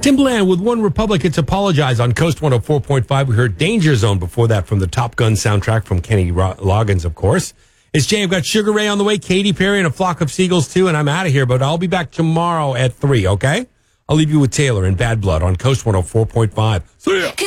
Timbaland with One Republic, It's Apologize on Coast 104.5. We heard Danger Zone before that from the Top Gun soundtrack from Kenny Loggins, of course. It's Jay. I've got Sugar Ray on the way, Katy Perry, and a flock of seagulls, too, and I'm out of here, but I'll be back tomorrow at 3, okay? I'll leave you with Taylor and Bad Blood on Coast 104.5. See ya!